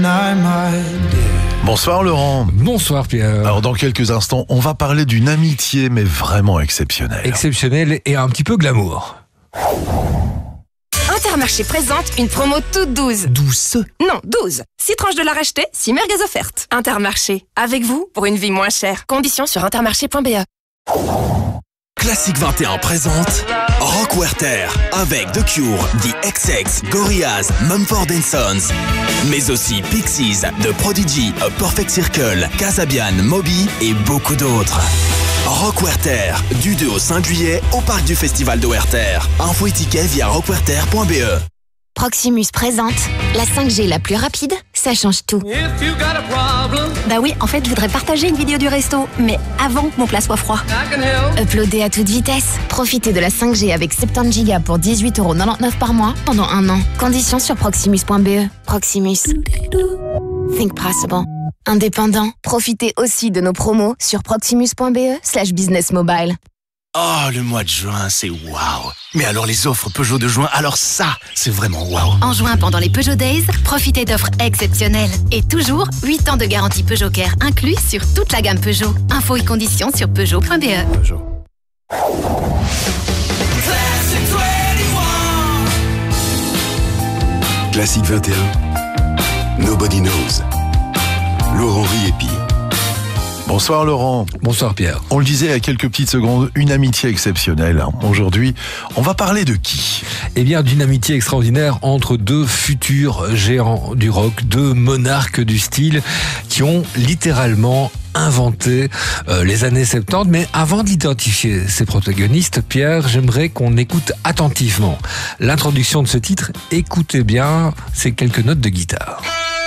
Bonsoir Laurent. Bonsoir Pierre. Alors dans quelques instants, on va parler d'une amitié mais vraiment exceptionnelle. Exceptionnel et un petit peu glamour. Intermarché présente une promo toute douce. Douce. Non, 12. 6 tranches de la racheter, 6 merguez offertes. Intermarché, avec vous pour une vie moins chère. Conditions sur intermarché.be. Classique 21 présente Rock Werther avec The Cure, The XX, Gorillaz, Mumford & Sons, mais aussi Pixies, The Prodigy, A Perfect Circle, Kasabian, Moby et beaucoup d'autres. Rock Werther, du 2 au 5 juillet au parc du Festival de Werther. Info et tickets via rockwerther.be. Proximus présente la 5G la plus rapide, ça change tout. Bah oui, en fait, je voudrais partager une vidéo du resto, mais avant que mon plat soit froid. Uploader à toute vitesse. Profitez de la 5G avec 70 Go pour 18,99€ par mois pendant 1 an. Conditions sur proximus.be. Proximus. Think possible. Indépendant, profitez aussi de nos promos sur proximus.be/businessmobile. Oh, le mois de juin, c'est waouh. Mais alors les offres Peugeot de juin, alors ça, c'est vraiment waouh. En juin, pendant les Peugeot Days, profitez d'offres exceptionnelles. Et toujours, 8 ans de garantie Peugeot Care inclus sur toute la gamme Peugeot. Infos et conditions sur Peugeot.be. Peugeot. Classique 21. Nobody Knows. Laurent Riepi. Bonsoir Laurent. Bonsoir Pierre. On le disait il y a quelques petites secondes, une amitié exceptionnelle. Aujourd'hui, on va parler de qui ? Eh bien, d'une amitié extraordinaire entre deux futurs géants du rock, deux monarques du style qui ont littéralement inventé les années 70. Mais avant d'identifier ces protagonistes, Pierre, j'aimerais qu'on écoute attentivement l'introduction de ce titre. Écoutez bien ces quelques notes de guitare.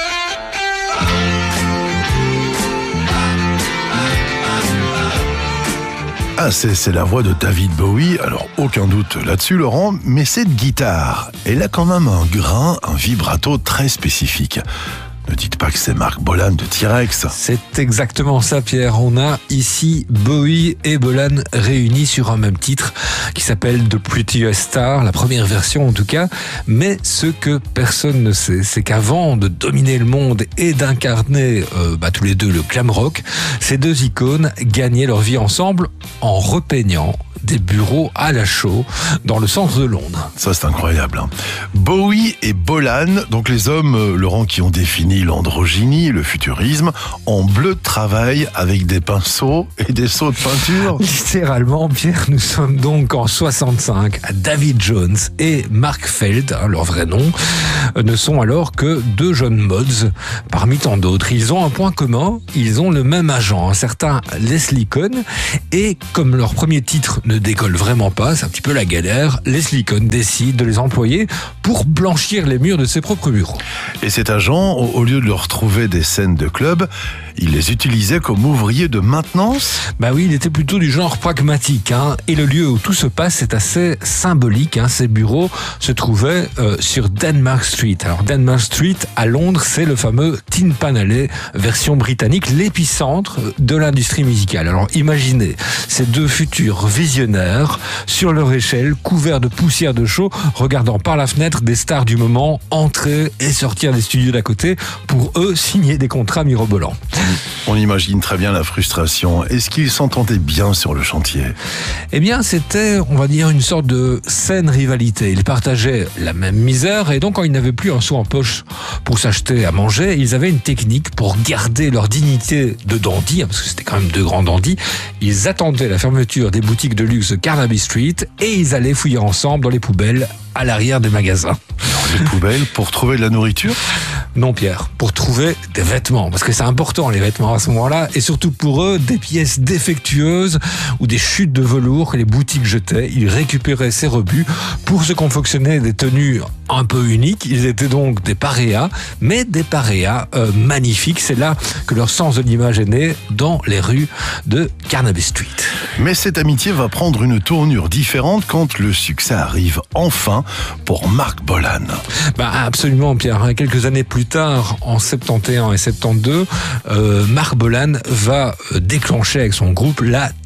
Ah, c'est la voix de David Bowie, alors aucun doute là-dessus Laurent, mais cette guitare, elle a quand même un grain, un vibrato très spécifique. Ne dites pas que c'est Marc Bolan de T-Rex. C'est exactement ça, Pierre. On a ici Bowie et Bolan réunis sur un même titre qui s'appelle The Prettiest Star, la première version en tout cas. Mais ce que personne ne sait, c'est qu'avant de dominer le monde et d'incarner tous les deux le glam rock, ces deux icônes gagnaient leur vie ensemble en repeignant des bureaux à la chaux dans le centre de Londres. Ça, c'est incroyable. Bowie et Bolan, donc les hommes, Laurent, qui ont défini l'androgynie, le futurisme, en bleu de travail avec des pinceaux et des seaux de peinture. Littéralement, Pierre, nous sommes donc en 65. David Jones et Mark Feld, leur vrai nom, ne sont alors que deux jeunes mods parmi tant d'autres. Ils ont un point commun, ils ont le même agent, un certain Leslie Cohn, et comme leur premier titre ne décolle vraiment pas, c'est un petit peu la galère, Leslie Cohn décide de les employer pour blanchir les murs de ses propres bureaux. Et cet agent, au lieu de leur trouver des scènes de club, il les utilisait comme ouvriers de maintenance. Bah oui, il était plutôt du genre pragmatique, et le lieu où tout se passe est assez symbolique. Ces bureaux se trouvaient sur Denmark Street. Alors Denmark Street à Londres, c'est le fameux Tin Pan Alley, version britannique, l'épicentre de l'industrie musicale. Alors imaginez ces deux futurs visionnaires sur leur échelle, couverts de poussière de chaux, regardant par la fenêtre des stars du moment entrer et sortir des studios d'à côté pour eux signer des contrats mirobolants. On imagine très bien la frustration. Est-ce qu'ils s'entendaient bien sur le chantier ? Eh bien, c'était, on va dire, une sorte de saine rivalité. Ils partageaient la même misère et donc quand ils n'avaient plus un sou en poche pour s'acheter à manger, ils avaient une technique pour garder leur dignité de dandy, parce que c'était quand même deux grands dandys. Ils attendaient la fermeture des boutiques de luxe de Carnaby Street et ils allaient fouiller ensemble dans les poubelles à l'arrière des magasins. Dans les poubelles pour trouver de la nourriture ? Non, Pierre, pour trouver des vêtements, parce que c'est important les vêtements à ce moment-là, et surtout pour eux, des pièces défectueuses ou des chutes de velours que les boutiques jetaient. Ils récupéraient ces rebuts pour se confectionner des tenues un peu uniques. Ils étaient donc des paréas, mais des paréas magnifiques. C'est là que leur sens de l'image est né, dans les rues de Carnaby Street. Mais cette amitié va prendre une tournure différente quand le succès arrive enfin pour Marc Bolan. Absolument, Pierre. Quelques années plus tard, en 71 et 72, Marc Bolan va déclencher avec son groupe la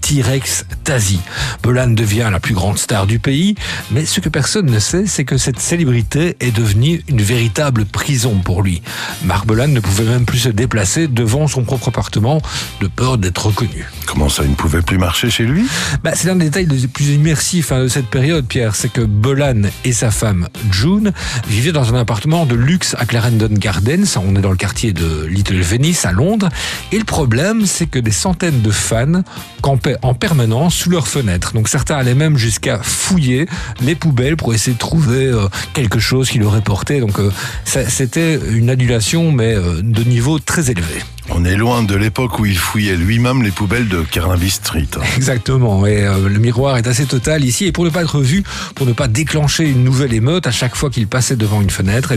T-Rex d'Asie. Bolan devient la plus grande star du pays, mais ce que personne ne sait, c'est que cette célébrité est devenue une véritable prison pour lui. Marc Bolan ne pouvait même plus se déplacer devant son propre appartement de peur d'être reconnu. Comment ça, il ne pouvait plus marcher chez lui? C'est l'un des détails les plus immersifs de cette période, Pierre. C'est que Bolan et sa femme June vivaient dans un appartement de luxe à Clarendon Gardens. On est dans le quartier de Little Venice à Londres. Et le problème, c'est que des centaines de fans campaient en permanence sous leurs fenêtres. Donc certains allaient même jusqu'à fouiller les poubelles pour essayer de trouver quelque chose qui leur est porté. Donc c'était une adulation, mais de niveau très élevé. On est loin de l'époque où il fouillait lui-même les poubelles de Carnaby Street. Exactement, et le miroir est assez total ici. Et pour ne pas être vu, pour ne pas déclencher une nouvelle émeute, à chaque fois qu'il passait devant une fenêtre,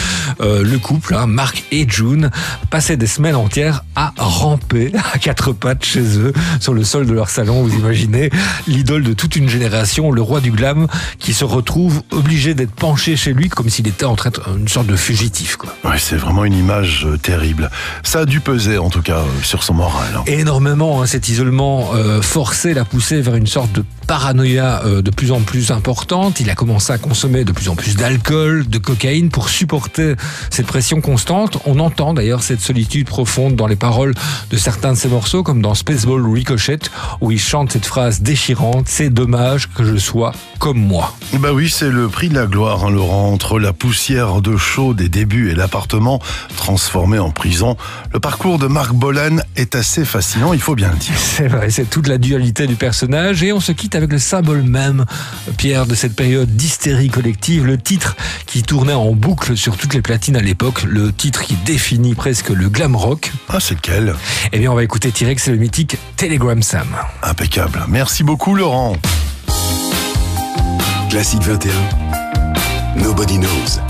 le couple, Marc et June, passaient des semaines entières à ramper à quatre pattes chez eux, sur le sol de leur salon. Vous imaginez l'idole de toute une génération, le roi du glam, qui se retrouve obligé d'être penché chez lui comme s'il était en train une sorte de fugitif, quoi. Ouais, c'est vraiment une image terrible. Ça a dû peser en tout cas sur son moral. Énormément, cet isolement forcé l'a poussé vers une sorte de paranoïa de plus en plus importante. Il a commencé à consommer de plus en plus d'alcool, de cocaïne pour supporter cette pression constante. On entend d'ailleurs cette solitude profonde dans les paroles de certains de ses morceaux, comme dans Spaceball Ricochet, où il chante cette phrase déchirante: c'est dommage que je sois comme moi. Bah oui, c'est le prix de la gloire, Laurent. Entre la poussière de chaud des débuts et l'appartement transformé en prison, le parcours de Marc Bolan est assez fascinant, il faut bien le dire. C'est vrai, c'est toute la dualité du personnage, et on se quitte avec le symbole même, Pierre, de cette période d'hystérie collective, le titre qui tournait en boucle sur toutes les platines à l'époque, le titre qui définit presque le glam rock. Ah, c'est lequel? Eh bien, on va écouter T-Rex, c'est le mythique Telegram Sam. Impeccable. Merci beaucoup, Laurent. Classique 21. Nobody Knows.